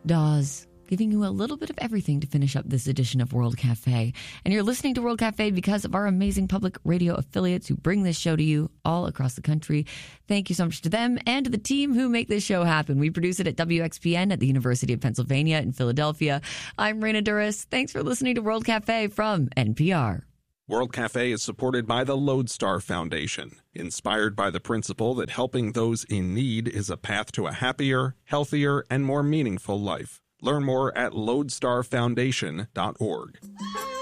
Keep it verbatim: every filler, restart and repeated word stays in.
Dawes, giving you a little bit of everything to finish up this edition of World Cafe. And you're listening to World Cafe because of our amazing public radio affiliates who bring this show to you all across the country. Thank you so much to them and to the team who make this show happen. We produce it at W X P N at the University of Pennsylvania in Philadelphia. I'm Raina Duras. Thanks for listening to World Cafe from N P R. World Cafe is supported by the Lodestar Foundation, inspired by the principle that helping those in need is a path to a happier, healthier, and more meaningful life. Learn more at lodestar foundation dot org.